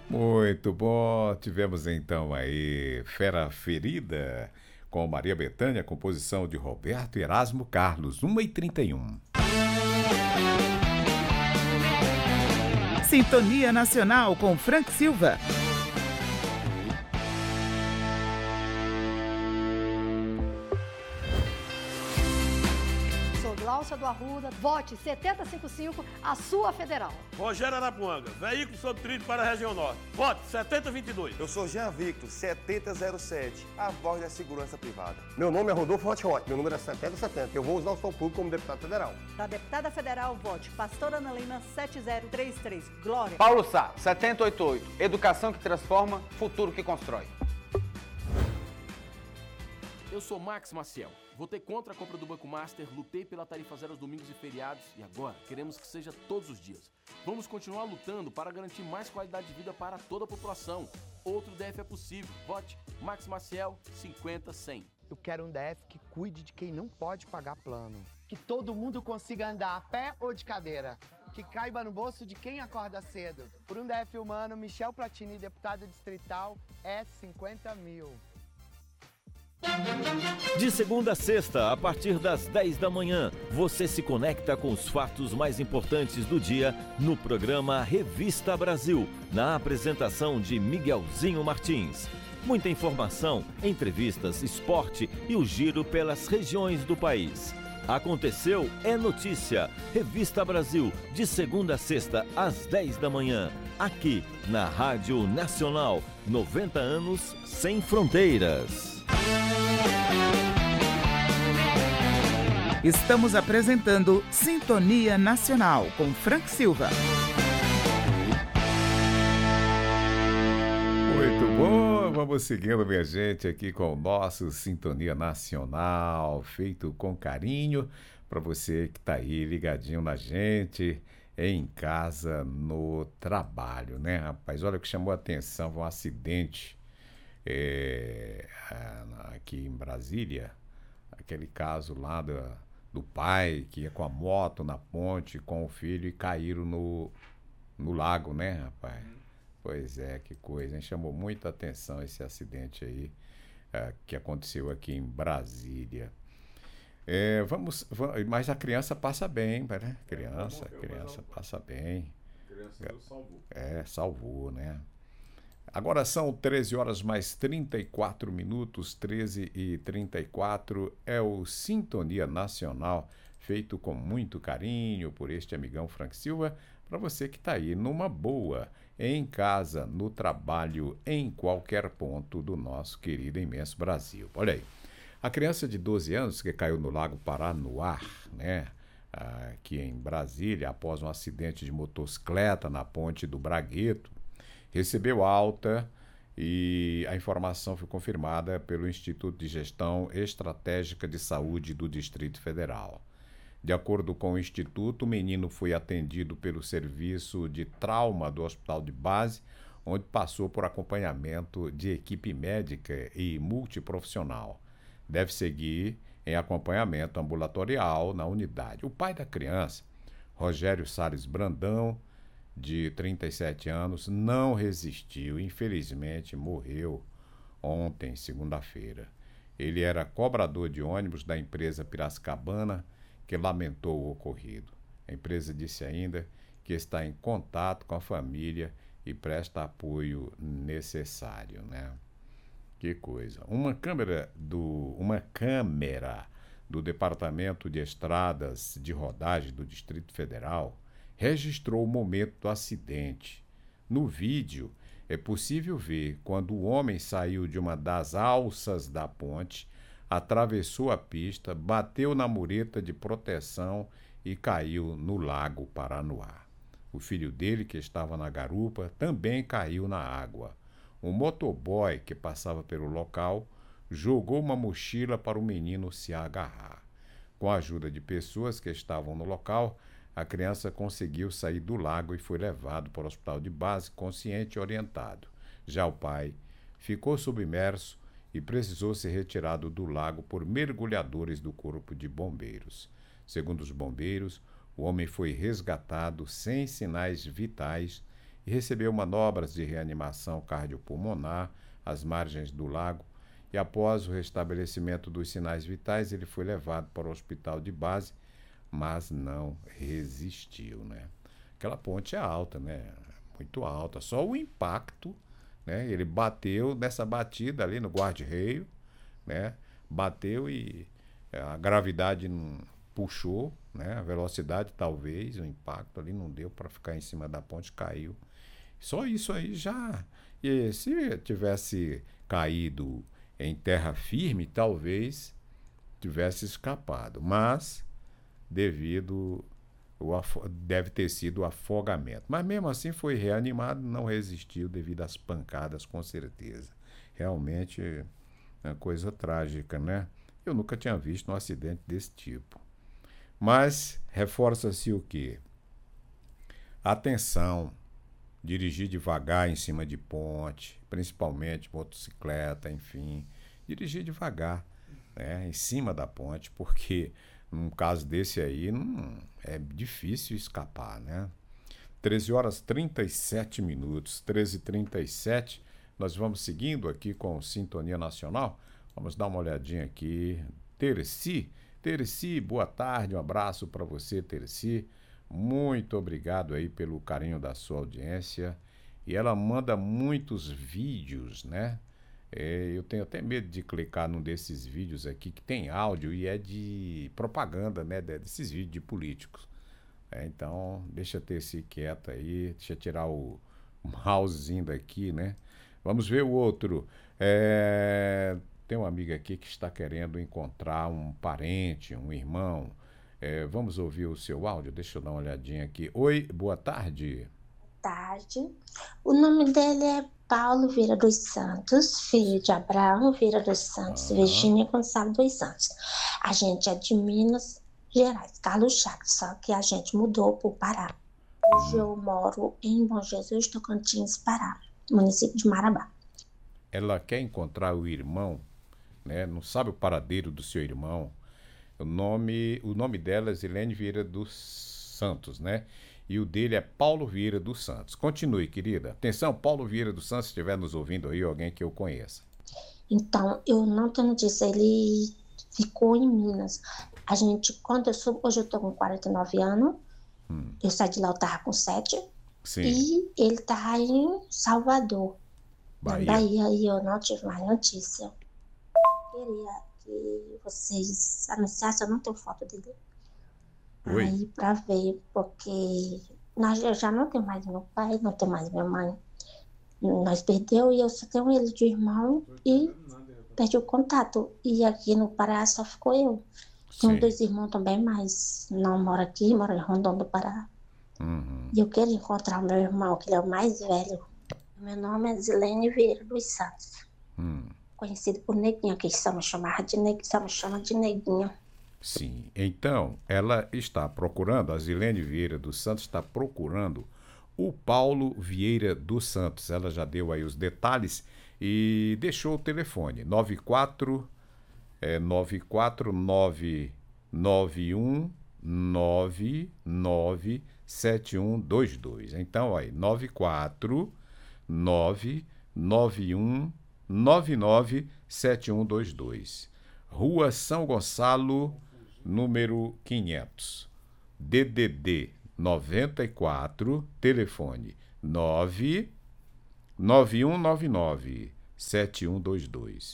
Muito bom. Tivemos então aí Fera Ferida com Maria Bethânia, composição de Roberto Erasmo Carlos, 1h31. Sintonia Nacional com Frank Silva. Glaucia do Arruda, vote 7055, a sua federal. Rogério Arapuanga, veículo sob trilho para a região norte, vote 7022. Eu sou Jean Victor, 7007, a voz da segurança privada. Meu nome é Rodolfo Rothrock, meu número é 7070, eu vou usar o som público como deputado federal. Da deputada federal, vote Pastora Ana Lima, 7033, Glória. Paulo Sá, 7088, educação que transforma, futuro que constrói. Eu sou Max Maciel. Votei contra a compra do Banco Master, lutei pela tarifa zero aos domingos e feriados e agora queremos que seja todos os dias. Vamos continuar lutando para garantir mais qualidade de vida para toda a população. Outro DF é possível. Vote Max Maciel 50-100. Eu quero um DF que cuide de quem não pode pagar plano. Que todo mundo consiga andar a pé ou de cadeira. Que caiba no bolso de quem acorda cedo. Por um DF humano, Michel Platini, deputado distrital, é 50 mil. De segunda a sexta, a partir das 10 da manhã, você se conecta com os fatos mais importantes do dia no programa Revista Brasil, na apresentação de Miguelzinho Martins. Muita informação, entrevistas, esporte e o giro pelas regiões do país. Aconteceu, é notícia. Revista Brasil, de segunda a sexta, às 10 da manhã, aqui na Rádio Nacional, 90 anos sem fronteiras. Estamos apresentando Sintonia Nacional com Frank Silva. Muito bom, vamos seguindo, minha gente, aqui com o nosso Sintonia Nacional, feito com carinho, para você que está aí ligadinho na gente, em casa, no trabalho, né, rapaz? Olha o que chamou a atenção, um acidente aqui em Brasília, aquele caso lá do pai que ia com a moto na ponte com o filho e caíram no lago, né, rapaz? Pois é, que coisa, hein? Chamou muita atenção esse acidente aí que aconteceu aqui em Brasília. Mas a criança passa bem, né? Criança passa bem. Criança salvou. Salvou, né? Agora são 13 horas mais 34 minutos, 13h34, é o Sintonia Nacional, feito com muito carinho por este amigão Frank Silva, para você que está aí numa boa, em casa, no trabalho, em qualquer ponto do nosso querido e imenso Brasil. Olha aí, a criança de 12 anos que caiu no Lago Paranoá, né, aqui em Brasília, após um acidente de motocicleta na ponte do Bragueto, recebeu alta e a informação foi confirmada pelo Instituto de Gestão Estratégica de Saúde do Distrito Federal. De acordo com o Instituto, o menino foi atendido pelo serviço de trauma do Hospital de Base, onde passou por acompanhamento de equipe médica e multiprofissional. Deve seguir em acompanhamento ambulatorial na unidade. O pai da criança, Rogério Salles Brandão, de 37 anos, não resistiu, infelizmente morreu ontem, segunda-feira. Ele era cobrador de ônibus da empresa Piracicabana, que lamentou o ocorrido. A empresa disse ainda que está em contato com a família e presta apoio necessário, né? Que coisa. Uma câmera do Departamento de Estradas de Rodagem do Distrito Federal registrou o momento do acidente. No vídeo, é possível ver quando o homem saiu de uma das alças da ponte, atravessou a pista, bateu na mureta de proteção e caiu no Lago Paranoá. O filho dele, que estava na garupa, também caiu na água. Um motoboy que passava pelo local jogou uma mochila para o menino se agarrar. Com a ajuda de pessoas que estavam no local, a criança conseguiu sair do lago e foi levado para o hospital de base consciente e orientado. Já o pai ficou submerso e precisou ser retirado do lago por mergulhadores do Corpo de Bombeiros. Segundo os bombeiros, o homem foi resgatado sem sinais vitais e e recebeu manobras de reanimação cardiopulmonar às margens do lago. E após o restabelecimento dos sinais vitais, ele foi levado para o hospital de base, mas não resistiu, né? Aquela ponte é alta, né? Muito alta. Só o impacto, né? Ele bateu nessa batida ali no guarda-reio, né? Bateu e a gravidade não puxou, né? A velocidade talvez, o impacto ali não deu para ficar em cima da ponte, caiu. Só isso aí já... E se tivesse caído em terra firme, talvez tivesse escapado, mas deve ter sido o afogamento. Mas mesmo assim foi reanimado, não resistiu devido às pancadas, com certeza. Realmente é uma coisa trágica, né? Eu nunca tinha visto um acidente desse tipo. Mas reforça-se o quê? Atenção, dirigir devagar em cima de ponte, principalmente motocicleta, enfim. Dirigir devagar, né, em cima da ponte, porque num caso desse aí não, é difícil escapar, né? 13h37, 13h37. Nós vamos seguindo aqui com Sintonia Nacional. Vamos dar uma olhadinha aqui. Terci, boa tarde, um abraço para você, Terci. Muito obrigado aí pelo carinho da sua audiência. E ela manda muitos vídeos, né? Eu tenho até medo de clicar num desses vídeos aqui que tem áudio e é de propaganda, né? Desses vídeos de políticos. Então, deixa eu ter esse quieto aí. Deixa eu tirar o mousezinho daqui, né? Vamos ver o outro. Tem uma amiga aqui que está querendo encontrar um parente, um irmão. Vamos ouvir o seu áudio? Deixa eu dar uma olhadinha aqui. Oi, boa tarde. Boa tarde. O nome dele é Paulo Vieira dos Santos, filho de Abraão Vieira dos Santos, Virgínia Gonçalves dos Santos. A gente é de Minas Gerais, Carlos Chagas, só que a gente mudou para o Pará. Hoje eu moro em Bom Jesus, Tocantins, Pará, município de Marabá. Ela quer encontrar o irmão, né? Não sabe o paradeiro do seu irmão. O nome dela é Zilene Vieira dos Santos, né? E o dele é Paulo Vieira dos Santos. Continue, querida. Atenção, Paulo Vieira dos Santos, se estiver nos ouvindo aí, alguém que eu conheça. Então, eu não tenho notícia, ele ficou em Minas. A gente, hoje eu tô com 49 anos, eu saí de lá, eu tava com 7. Sim. E ele tá em Salvador, Bahia. Na Bahia, e eu não tive mais notícia. Queria que vocês anunciassem, eu não tenho foto dele. Oi. Aí pra ver, porque eu já não tenho mais meu pai, não tenho mais minha mãe. Nós perdeu e eu só tenho ele de irmão e perdi o contato. E aqui no Pará só ficou eu. Tenho 2 irmãos também, mas não mora aqui, mora em Rondônia do Pará. E eu quero encontrar o meu irmão, que ele é o mais velho. Meu nome é Zilene Vieira dos Santos. Conhecido por Neguinha, que estamos chamando de Neguinha. Sim, então ela está procurando, a Zilene Vieira dos Santos está procurando o Paulo Vieira dos Santos. Ela já deu aí os detalhes e deixou o telefone 94991997122. Então aí 94991997122. Rua São Gonçalo, número 500, DDD 94, telefone 991997122,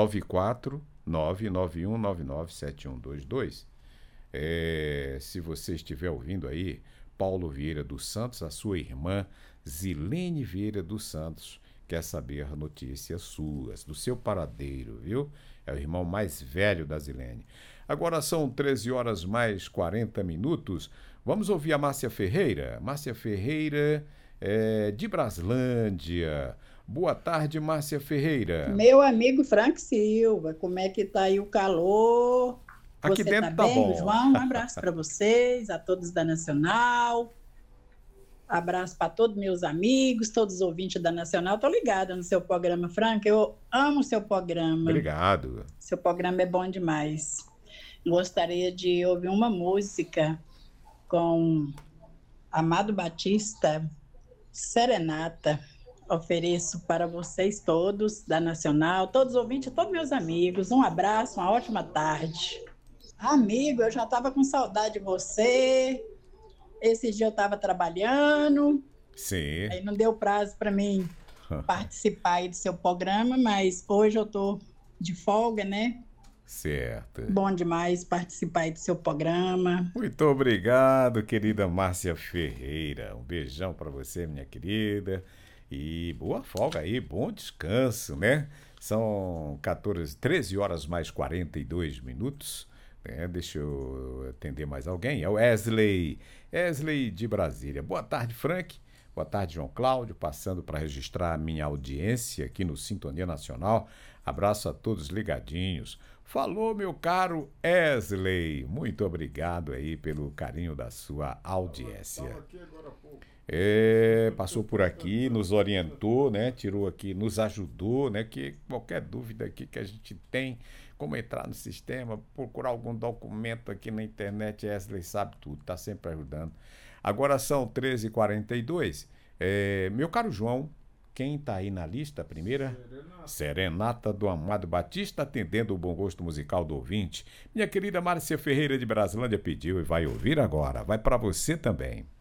94991997122. Se você estiver ouvindo aí, Paulo Vieira dos Santos, a sua irmã Zilene Vieira dos Santos quer saber notícias suas, do seu paradeiro, viu? É o irmão mais velho da Zilene. Agora são 13h mais 40. Vamos ouvir a Márcia Ferreira. Márcia Ferreira de Braslândia. Boa tarde, Márcia Ferreira. Meu amigo Frank Silva, como é que tá aí o calor? Aqui você dentro tá bem, bom. João? Um abraço para vocês, a todos da Nacional. Abraço para todos meus amigos, todos os ouvintes da Nacional. Estou ligada no seu programa, Frank. Eu amo o seu programa. Obrigado. Seu programa é bom demais. Gostaria de ouvir uma música com Amado Batista, serenata. Ofereço para vocês todos da Nacional, todos os ouvintes, todos meus amigos. Um abraço, uma ótima tarde. Amigo, eu já estava com saudade de você. Esse dia eu estava trabalhando. Sim. Aí não deu prazo para mim participar aí do seu programa, mas hoje eu estou de folga, né? Certo. Bom demais participar aí do seu programa. Muito obrigado, querida Márcia Ferreira. Um beijão para você, minha querida. E boa folga aí, bom descanso, né? São 13 horas mais 42 minutos. Né? Deixa eu atender mais alguém. É o Wesley de Brasília. Boa tarde, Frank. Boa tarde, João Cláudio. Passando para registrar a minha audiência aqui no Sintonia Nacional. Abraço a todos ligadinhos. Falou, meu caro Wesley. Muito obrigado aí pelo carinho da sua audiência. Passou por aqui, nos orientou, né? Tirou aqui, nos ajudou, né? Que qualquer dúvida aqui que a gente tem, como entrar no sistema, procurar algum documento aqui na internet, Wesley sabe tudo, tá sempre ajudando. Agora são 13h42. Meu caro João, quem tá aí na lista, a primeira? Serenata do Amado Batista, atendendo o bom gosto musical do ouvinte. Minha querida Márcia Ferreira de Brasilândia pediu e vai ouvir agora. Vai para você também.